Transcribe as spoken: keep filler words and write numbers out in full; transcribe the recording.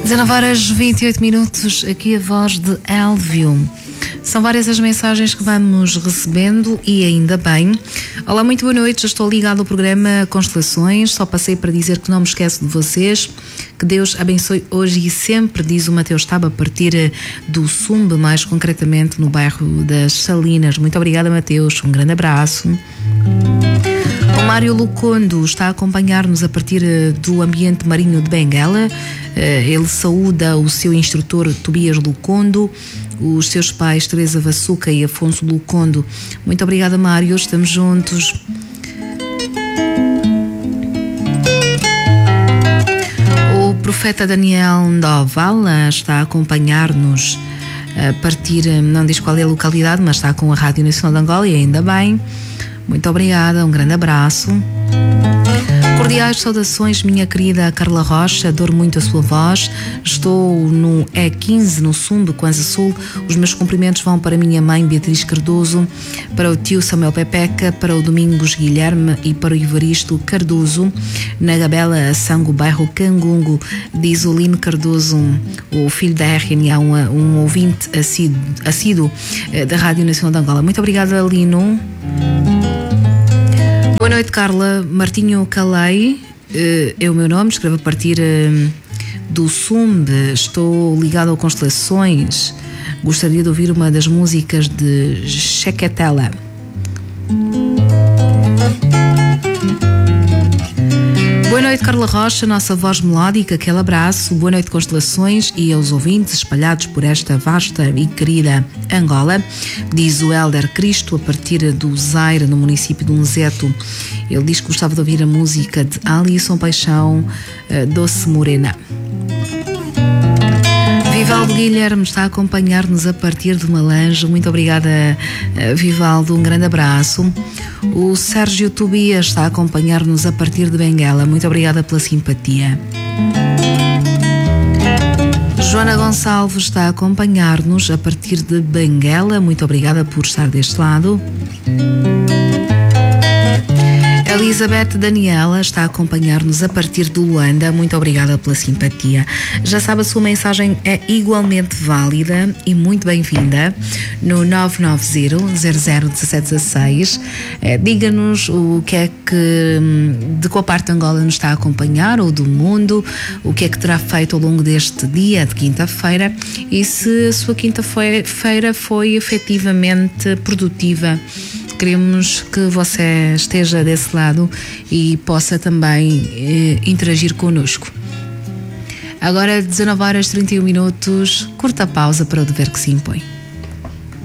dezanove horas e vinte e oito minutos, aqui a voz de Elvio. São várias as mensagens que vamos recebendo e ainda bem. Olá, muito boa noite, já estou ligado ao programa Constelações, só passei para dizer que não me esqueço de vocês, que Deus abençoe hoje e sempre, diz o Mateus Taba, a partir do Sumbe, mais concretamente no bairro das Salinas. Muito obrigada, Mateus, um grande abraço. O Mário Lucondo está a acompanhar-nos a partir do ambiente marinho de Benguela. Ele saúda o seu instrutor Tobias Lucondo, os seus pais Teresa Vassuca e Afonso Lucondo. Muito obrigada, Mário, estamos juntos. O profeta Daniel Ndovala está a acompanhar-nos a partir, não diz qual é a localidade, mas está com a Rádio Nacional de Angola e ainda bem. Muito obrigada, um grande abraço. Cordiais saudações, minha querida Carla Rocha, adoro muito a sua voz. Estou no E quinze, no Sumbe, Kwanza Sul. Os meus cumprimentos vão para a minha mãe Beatriz Cardoso, para o tio Samuel Pepeca, para o Domingos Guilherme e para o Ivaristo Cardoso, na Gabela Sango, bairro Cangungo. Diz o Lino Cardoso, o filho da R N A, um, um ouvinte assíduo, assíduo da Rádio Nacional de Angola. Muito obrigada, Lino. Boa noite, Carla. Martinho Calei é o meu nome, escrevo a partir do Sumbe, estou ligado ao Constelações. Gostaria de ouvir uma das músicas de Chequetela. Boa noite, Carla Rocha, nossa voz melódica, aquele abraço. Boa noite, Constelações, e aos ouvintes espalhados por esta vasta e querida Angola. Diz o Hélder Cristo, a partir do Zaire, no município de Unzeto. Ele diz que gostava de ouvir a música de Alisson Paixão, Doce Morena. Vivaldo Guilherme está a acompanhar-nos a partir de Malange. Muito obrigada, Vivaldo, um grande abraço. O Sérgio Tobias está a acompanhar-nos a partir de Benguela. Muito obrigada pela simpatia. Joana Gonçalves está a acompanhar-nos a partir de Benguela. Muito obrigada por estar deste lado. Elizabeth Daniela está a acompanhar-nos a partir de Luanda. Muito obrigada pela simpatia. Já sabe, a sua mensagem é igualmente válida e muito bem-vinda no nove nove zero, zero zero um sete um seis. É, diga-nos o que é que, de qual parte de Angola nos está a acompanhar ou do mundo, o que é que terá feito ao longo deste dia de quinta-feira e se a sua quinta-feira foi efetivamente produtiva. Queremos que você esteja desse lado e possa também eh, interagir connosco. Agora, dezanove horas e trinta e um minutos, curta pausa para o dever que se impõe.